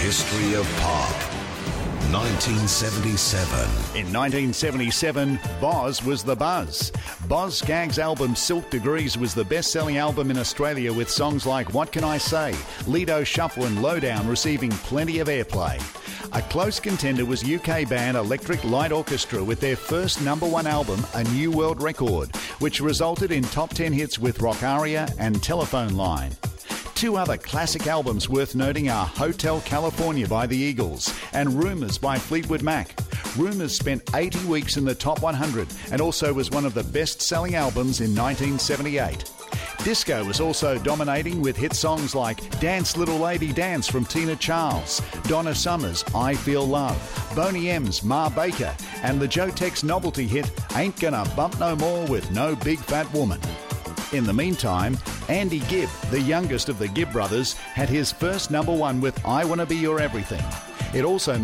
history of pop. 1977. In 1977, Boz was the buzz. Boz Scaggs' album Silk Degrees was the best-selling album in Australia, with songs like What Can I Say, Lido Shuffle and Lowdown receiving plenty of airplay. A close contender was UK band Electric Light Orchestra with their first #1 album, A New World Record, which resulted in top 10 hits with Rock Aria and Telephone Line. Two other classic albums worth noting are Hotel California by the Eagles and Rumours by Fleetwood Mac. Rumours spent 80 weeks in the top 100 and also was one of the best-selling albums in 1978. Disco was also dominating with hit songs like Dance Little Lady Dance from Tina Charles, Donna Summer's I Feel Love, Boney M's Ma Baker, and the Joe Tex novelty hit Ain't Gonna Bump No More with No Big Fat Woman. In the meantime, Andy Gibb, the youngest of the Gibb brothers, had his first #1 with I Wanna Be Your Everything. It also